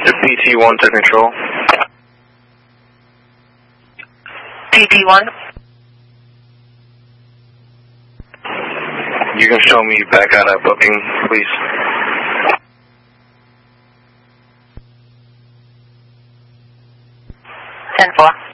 The PT1 to control. PT1. You can show me back out of booking, please. Ten-4.